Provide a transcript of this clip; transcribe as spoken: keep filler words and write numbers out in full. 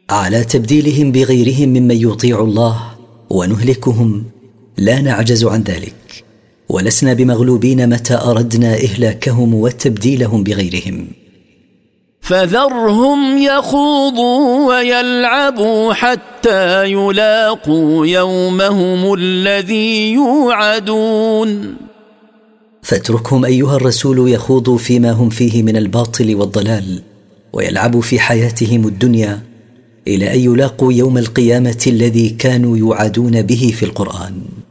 على تبديلهم بغيرهم ممن يطيع الله ونهلكهم لا نعجز عن ذلك، ولسنا بمغلوبين متى أردنا إهلاكهم وتبديلهم بغيرهم. فذرهم يخوضوا ويلعبوا حتى يلاقوا يومهم الذي يوعدون. فاتركهم أيها الرسول يخوضوا فيما هم فيه من الباطل والضلال، ويلعبوا في حياتهم الدنيا إلى أن يلاقوا يوم القيامة الذي كانوا يوعدون به في القرآن.